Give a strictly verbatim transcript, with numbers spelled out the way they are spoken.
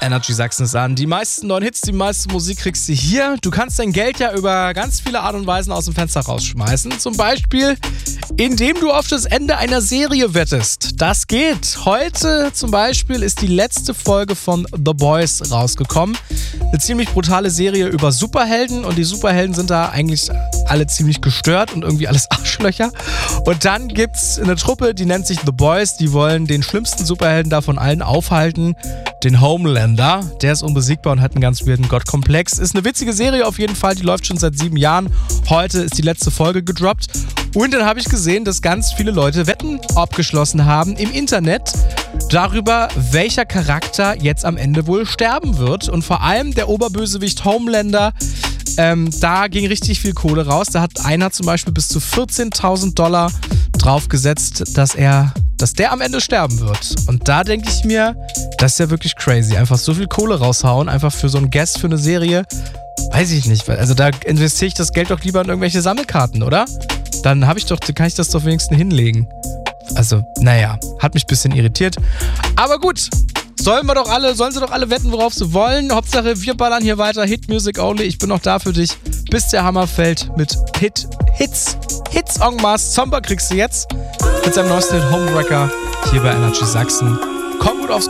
Energy Sachsen ist an. Die meisten neuen Hits, die meiste Musik kriegst du hier. Du kannst dein Geld ja über ganz viele Art und Weisen aus dem Fenster rausschmeißen. Zum Beispiel, indem du auf das Ende einer Serie wettest. Das geht. Heute zum Beispiel ist die letzte Folge von The Boys rausgekommen. Eine ziemlich brutale Serie über Superhelden und die Superhelden sind da eigentlich alle ziemlich gestört und irgendwie alles Arschlöcher. Und dann gibt's eine Truppe, die nennt sich The Boys. Die wollen den schlimmsten Superhelden da von allen aufhalten. Den Homelander. Der ist unbesiegbar und hat einen ganz weirden Gottkomplex. Ist eine witzige Serie auf jeden Fall. Die läuft schon seit sieben Jahren. Heute ist die letzte Folge gedroppt. Und dann habe ich gesehen, dass ganz viele Leute Wetten abgeschlossen haben im Internet darüber, welcher Charakter jetzt am Ende wohl sterben wird. Und vor allem der Oberbösewicht Homelander. Ähm, da ging richtig viel Kohle raus. Da hat einer zum Beispiel bis zu vierzehntausend Dollar draufgesetzt, dass er, dass der am Ende sterben wird. Und da denke ich mir, das ist ja wirklich crazy. Einfach so viel Kohle raushauen, einfach für so einen Guest für eine Serie. Weiß ich nicht. Also da investiere ich das Geld doch lieber in irgendwelche Sammelkarten, oder? Dann habe ich doch, kann ich das doch wenigstens hinlegen. Also, naja, hat mich ein bisschen irritiert. Aber gut. Sollen wir doch alle, sollen sie doch alle wetten, worauf sie wollen. Hauptsache, wir ballern hier weiter. Hit Music Only. Ich bin noch da für dich, bis der Hammer fällt mit Hit, Hits, Hits en masse. Zomba kriegst du jetzt mit seinem neuesten Hit Homewrecker hier bei Energy Sachsen. Komm gut aufs